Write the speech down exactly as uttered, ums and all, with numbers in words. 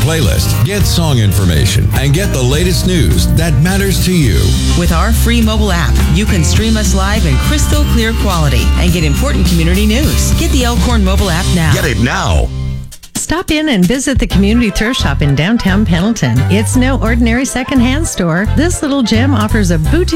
playlist, get song information, and get the latest news that matters to you. With our free mobile app, you can stream us live in crystal clear quality and get important community news. Get the Elkhorn mobile app now. Get it now. Stop in and visit the Community Thrift Shop in downtown Pendleton. It's no ordinary secondhand store. This little gem offers a boutique